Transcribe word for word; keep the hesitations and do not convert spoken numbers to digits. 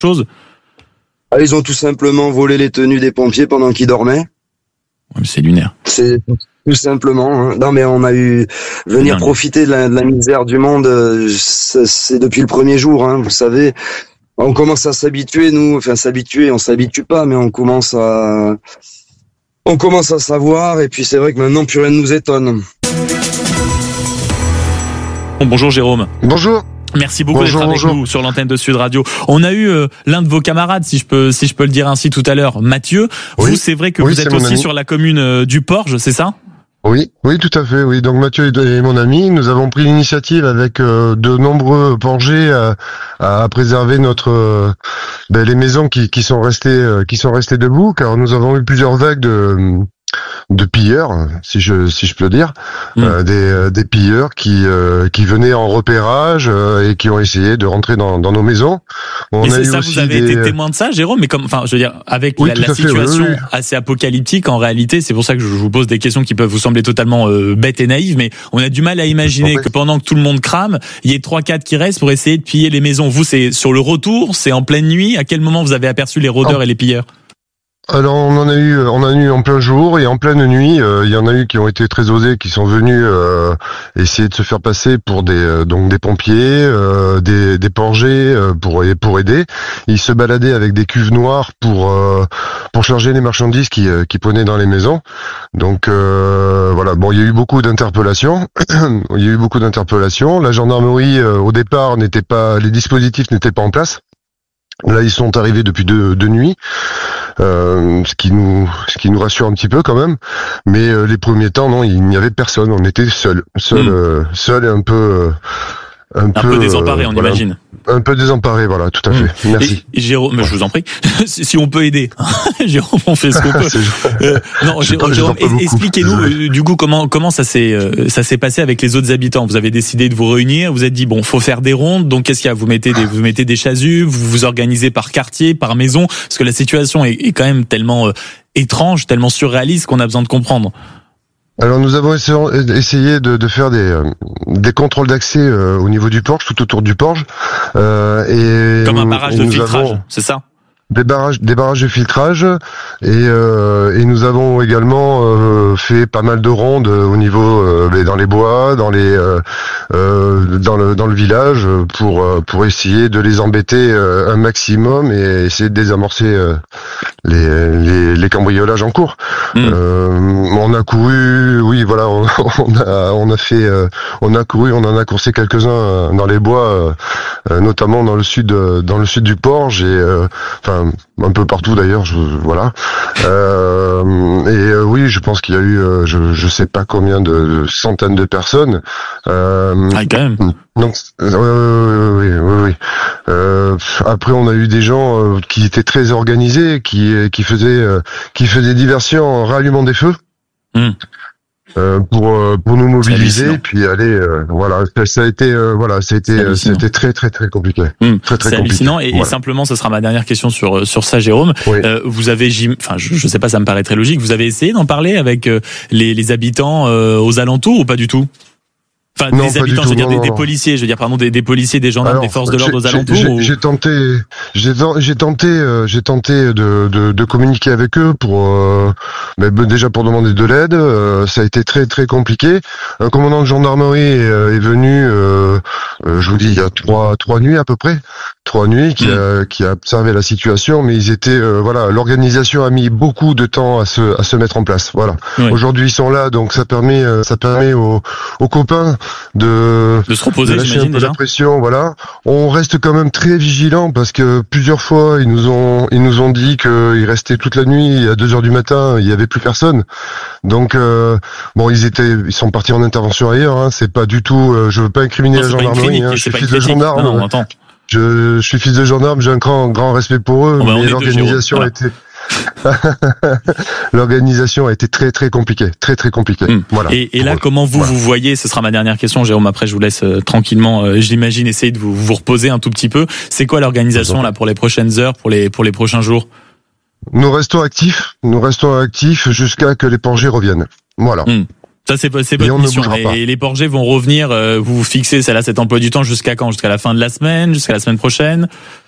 chose? Ah, ils ont tout simplement volé les tenues des pompiers pendant qu'ils dormaient. Ouais, mais c'est lunaire. C'est tout simplement. Hein. Non, mais on a eu venir non, profiter de la, de la misère du monde. C'est, c'est depuis le premier jour. Hein, vous savez, on commence à s'habituer, nous. Enfin, s'habituer, on s'habitue pas, mais on commence à, on commence à savoir. Et puis c'est vrai que maintenant plus rien ne nous étonne. Bon, bonjour Jérôme. Bonjour. Merci beaucoup bonjour, d'être avec bonjour. nous sur l'antenne de Sud Radio. On a eu euh, l'un de vos camarades, si je peux, si je peux le dire ainsi tout à l'heure, Mathieu. Oui. Vous, c'est vrai que oui, vous êtes aussi ami. sur la commune euh, du Porge, c'est ça? Oui, oui, tout à fait. Oui, donc Mathieu est mon ami. Nous avons pris l'initiative avec euh, de nombreux Porgers à, à préserver notre euh, ben, les maisons qui, qui sont restées euh, qui sont restées debout, car nous avons eu plusieurs vagues de de pilleurs, si je si je peux le dire, mmh. euh, des euh, des pilleurs qui euh, qui venaient en repérage euh, et qui ont essayé de rentrer dans dans nos maisons. On et a c'est eu ça, aussi vous avez des... été témoin de ça, Jérôme. Mais comme, enfin, je veux dire, avec oui, la, la situation fait, oui, oui. assez apocalyptique en réalité, c'est pour ça que je vous pose des questions qui peuvent vous sembler totalement euh, bêtes et naïves, mais on a du mal à imaginer que pendant que tout le monde crame, il y ait trois quatre qui restent pour essayer de piller les maisons. Vous, c'est sur le retour, c'est en pleine nuit. À quel moment vous avez aperçu les rôdeurs oh. et les pilleurs? Alors on en a eu, on en a eu en plein jour et en pleine nuit. Euh, il y en a eu qui ont été très osés, qui sont venus euh, essayer de se faire passer pour des euh, donc des pompiers, euh, des des porgers euh, pour pour aider. Ils se baladaient avec des cuves noires pour euh, pour charger les marchandises qui euh, qui prenaient dans les maisons. Donc euh, voilà. Bon, il y a eu beaucoup d'interpellations. il y a eu beaucoup d'interpellations. La gendarmerie euh, au départ n'était pas, les dispositifs n'étaient pas en place. Là, ils sont arrivés depuis deux, deux nuits, euh, ce qui nous, ce qui nous rassure un petit peu quand même. Mais euh, les premiers temps, non, il n'y avait personne. On était seuls, seuls, mmh. euh, seuls et un peu, euh, un, un peu, peu désemparés, euh, on voilà, imagine. Un peu désemparés, voilà, tout à fait. Mmh. Merci. Et, Jérôme, ouais. je vous en prie, si on peut aider, Jérôme, on fait ce qu'on peut. euh, non, Jérôme, Jérôme expliquez-nous euh, du coup comment comment ça s'est euh, ça s'est passé avec les autres habitants. Vous avez décidé de vous réunir, vous êtes dit bon, faut faire des rondes. Donc qu'est-ce qu'il y a? Vous mettez des vous mettez des chasubles, vous vous organisez par quartier, par maison, parce que la situation est, est quand même tellement euh, étrange, tellement surréaliste qu'on a besoin de comprendre. Alors nous avons essayé de, de faire des, euh, des contrôles d'accès euh, au niveau du Porge, tout autour du Porge. Euh, et Comme un barrage de filtrage, c'est ça? Des barrages, des barrages de filtrage, et, euh, et nous avons également euh, fait pas mal de rondes au niveau euh, dans les bois, dans les euh, euh, dans le dans le village pour pour essayer de les embêter euh, un maximum et essayer de désamorcer euh, les, les les cambriolages en cours. Mmh. Euh, on a couru, oui voilà, on, on a on a fait, euh, on a couru, on en a coursé quelques-uns dans les bois, euh, notamment dans le sud dans le sud du Porge et euh, enfin un peu partout d'ailleurs, je, voilà. Euh, et euh, oui, je pense qu'il y a eu, euh, je je sais pas combien de, de centaines de personnes. Euh, ah, quand même. Donc euh, oui, oui, oui. Euh, après, on a eu des gens euh, qui étaient très organisés, qui qui faisaient euh, qui faisaient diversion en rallumant des feux. Mm. Euh, pour pour nous mobiliser puis aller euh, voilà ça a été euh, voilà ça a été c'était très très très compliqué mmh. très très c'est compliqué hallucinant et, voilà. et simplement ce sera ma dernière question sur sur ça Jérôme. Oui. Euh, vous avez enfin je, je sais pas, ça me paraît très logique, vous avez essayé d'en parler avec euh, les les habitants euh, aux alentours ou pas du tout? Enfin, non, des habitants, je veux dire non, des, non. des policiers, je veux dire pardon, des, des policiers, des gendarmes, Alors, des forces de l'ordre aux alentours. J'ai, ou... j'ai tenté, j'ai, j'ai tenté, euh, j'ai tenté de, de, de communiquer avec eux pour, euh, mais déjà pour demander de l'aide. Euh, ça a été très très compliqué. Un commandant de gendarmerie est, est venu, euh, euh, je vous dis, il y a trois trois nuits à peu près, trois nuits, qui mmh. a qui a observé la situation, mais ils étaient, euh, voilà, l'organisation a mis beaucoup de temps à se à se mettre en place. Voilà. Oui. Aujourd'hui ils sont là, donc ça permet ça permet aux aux copains de, de se reposer, de lâcher un peu déjà. la pression, voilà. On reste quand même très vigilant parce que plusieurs fois ils nous ont ils nous ont dit qu'ils restaient toute la nuit, à deux heures du matin, il y avait plus personne. Donc euh, bon, ils étaient ils sont partis en intervention ailleurs, hein. C'est pas du tout euh, je veux pas incriminer non, la gendarmerie, clinique, hein. Je suis fils de gendarme. Non, non, attends. Je, je suis fils de gendarme, j'ai un grand grand respect pour eux, oh bah, mais l'organisation a été l'organisation a été très très compliquée, très très compliquée. Mmh. Voilà. Et, et là, comment vous voilà. vous voyez, ce sera ma dernière question, Jérôme. Après, je vous laisse euh, tranquillement, euh, j'imagine, essayer de vous, vous reposer un tout petit peu. C'est quoi l'organisation là pour les prochaines heures, pour les pour les prochains jours? Nous restons actifs, nous restons actifs jusqu'à que les Porgers reviennent. Voilà. Mmh. Ça c'est c'est votre mission. Et les Porgers vont revenir. Euh, vous vous fixez, c'est là cet emploi du temps jusqu'à quand? Jusqu'à la fin de la semaine, jusqu'à la semaine prochaine?